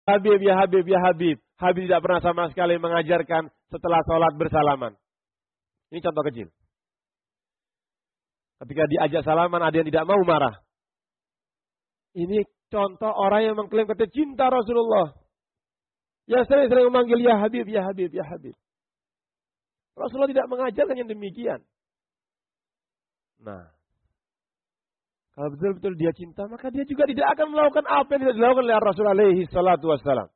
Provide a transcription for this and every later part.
Habib, ya Habib, ya Habib. Habib tidak pernah sama sekali mengajarkan setelah sholat bersalaman. Ini contoh kecil. Ketika diajak salaman, ada yang tidak mau marah. Ini contoh orang yang mengklaim kata cinta Rasulullah. Yang sering-sering memanggil ya Habib, ya Habib, ya Habib. Rasulullah tidak mengajarkan yang demikian. Nah, kalau betul-betul dia cinta, maka dia juga tidak akan melakukan apa yang tidak dilakukan oleh Rasulullah alaihi salatu wassalam.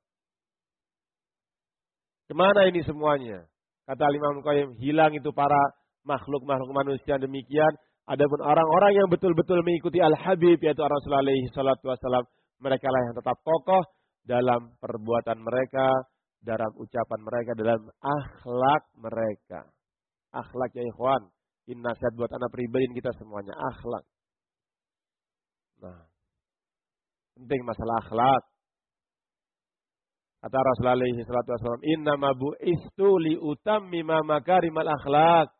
Kemana ini semuanya? Kata Imam Qayyim, hilang itu para makhluk-makhluk manusia demikian. Adapun orang-orang yang betul-betul mengikuti Al-Habib, yaitu Rasulullah alaihi salatu wassalam, mereka lah yang tetap kokoh dalam perbuatan mereka, dalam ucapan mereka, dalam akhlak mereka. Akhlak ya ikhwan. Ini nasihat buat anak pribadi kita semuanya. Akhlak. Nah, penting masalah akhlak. Kata Rasulullah alaihi salatu wassalam, innama bu'istu liutammima makarimal akhlak.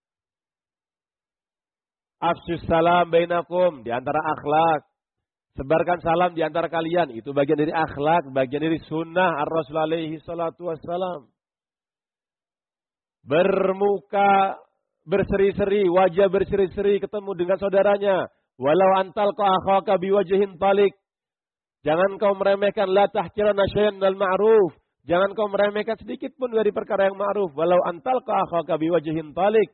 Afsyus salam bainakum, di antara akhlak. Sebarkan salam di antara kalian. Itu bagian dari akhlak, bagian dari sunnah Rasulullah alaihi salatu wassalam. Bermuka berseri-seri, wajah berseri-seri ketemu dengan saudaranya. Walau antal ka akhaka biwajhin talik. Jangan kau meremehkan la tahqiranna syai'an minal ma'ruf. Jangan kau meremehkan sedikit pun dari perkara yang ma'ruf. Walau antal ka akhaka biwajhin talik.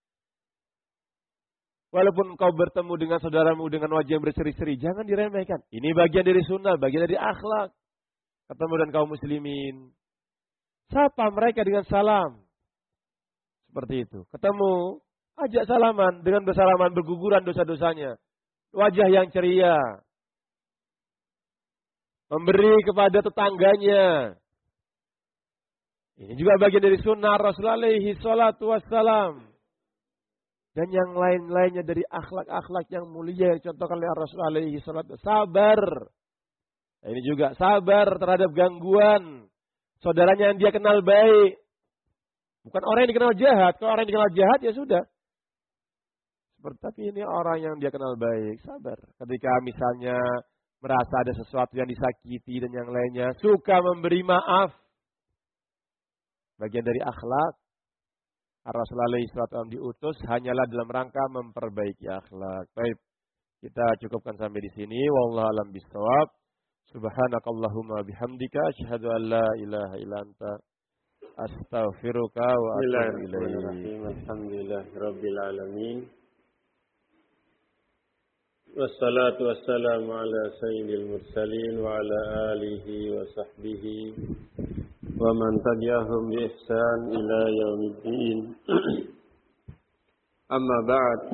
Walaupun kau bertemu dengan saudaramu dengan wajah yang berseri-seri, jangan diremehkan. Ini bagian dari sunnah, bagian dari akhlak. Ketemu dengan kaum muslimin. Sapa mereka dengan salam. Seperti itu. Ketemu, ajak salaman. Dengan bersalaman berguguran dosa-dosanya. Wajah yang ceria. Memberi kepada tetangganya. Ini juga bagian dari sunnah Rasulullah alaihi salatu wassalam. Dan yang lain-lainnya dari akhlak-akhlak yang mulia yang contohkan oleh Rasulullah alaihi salatu wassalam. Sabar. Nah, ini juga sabar terhadap gangguan. Saudaranya yang dia kenal baik. Bukan orang yang dikenal jahat. Kalau orang yang dikenal jahat ya sudah. Tapi ini orang yang dia kenal baik. Sabar. Ketika misalnya merasa ada sesuatu yang disakiti dan yang lainnya. Suka memberi maaf. Bagian dari akhlak. Rasulullah alaihi wasallam diutus hanyalah dalam rangka memperbaiki akhlak. Baik. Kita cukupkan sampai di sini. Wallahu a'lam bishawab. Subhanakallahumma bihamdika asyhadu an la ilaha illa anta astaghfiruka wa atubu ilaik. Alhamdulillahirabbil alamin. Wassalatu wassalamu ala sayyidil mursalin wa ala alihi wa sahbihi wa man tabi'ahum bi ihsan ila yaumiddin. Amma ba'd.